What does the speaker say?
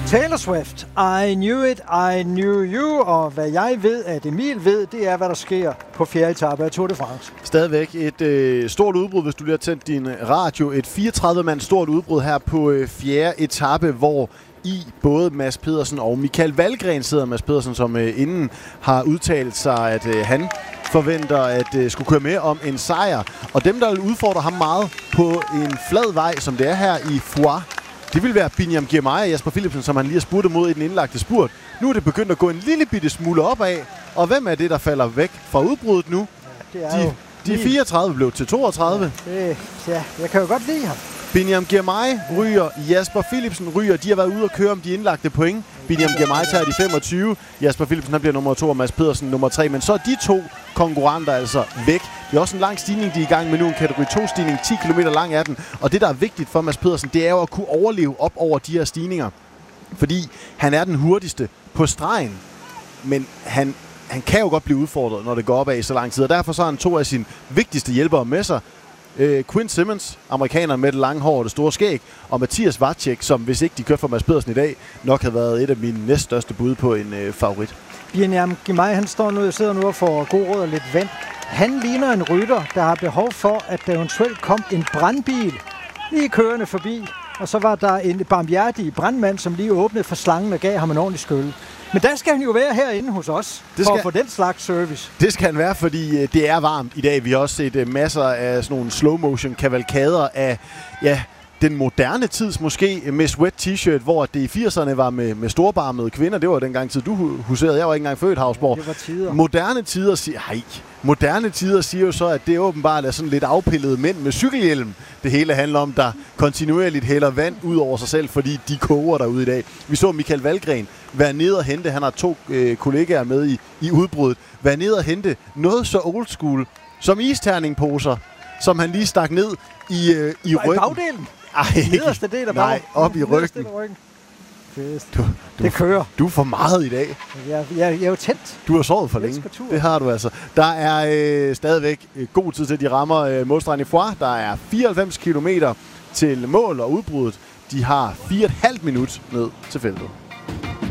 Taylor Swift, I Knew It, I Knew You, og hvad jeg ved, at Emil ved, det er, hvad der sker på fjerde etape af Tour de France. Stadigvæk et stort udbrud, hvis du lige har tændt din radio. Et 34-mand stort udbrud her på fjerde etape, hvor i både Mads Pedersen og Michael Valgren sidder. Mads Pedersen, som inden har udtalt sig, at han forventer at skulle køre med om en sejr. Og dem, der vil udfordre ham meget på en flad vej, som det er her i Foix, det vil være Binyam Girmay og Jasper Philipsen, som han lige har spurtet mod i den indlagte spurt. Nu er det begyndt at gå en lille bitte smule opad. Og hvem er det, der falder væk fra udbruddet nu? Ja, de 34 blev til 32. Ja, jeg kan jo godt lide ham. Binyam Girmay ryger, Jasper Philipsen ryger. De har været ude at køre om de indlagte point. Binyam Girmay tager de 25. Jasper Philipsen han bliver nummer 2, og Mads Pedersen nummer 3. Men så er de to konkurrenter altså væk. Det er også en lang stigning, de er i gang med nu. En kategori 2-stigning, 10 km lang er den. Og det, der er vigtigt for Mads Pedersen, det er jo at kunne overleve op over de her stigninger. Fordi han er den hurtigste på stregen. Men han kan jo godt blive udfordret, når det går opad i så lang tid. Og derfor så har han to af sine vigtigste hjælpere med sig. Quinn Simmons, amerikaneren med det lange hår og det store skæg, og Mathias Vacek, som hvis ikke de kørte for Mads Pedersen i dag, nok havde været et af mine næststørste bud på en favorit. Binyam Girmay, han sidder nu og får god råd og lidt vand. Han ligner en rytter, der har behov for, at der eventuelt kom en brandbil lige kørende forbi, og så var der en barmhjertig brandmand, som lige åbnede for slangen og gav ham en ordentlig skølle. Men der skal han jo være herinde hos os, for at få den slags service. Det skal han være, fordi det er varmt i dag. Vi har også set masser af sådan nogle slow-motion kavalkader af, ja, den moderne tids måske Miss Wet T-shirt, hvor det i 80'erne var med storbarmede kvinder. Det var dengang tid, du huserede. Jeg var ikke engang født, Havsborg. Det var tider. Moderne tider siger jo så, at det åbenbart er sådan lidt afpillede mænd med cykelhjelm. Det hele handler om, der kontinuerligt hælder vand ud over sig selv, fordi de koger derude i dag. Vi så Michael Valgren være nede og hente. Han har to kollegaer med i udbruddet. Være nede og hente noget så old school som isterningposer, som han lige stak ned i ryggen. I bagdelen? Nederste del af bagen. Nej, op i ryggen. Det kører. Du er for meget i dag. Jeg er jo tændt. Du har sovet for længe. Det har du altså. Der er stadigvæk god tid til, at de rammer målstregen i Foix. Der er 94 kilometer til mål og udbruddet. De har 4,5 minut ned til feltet.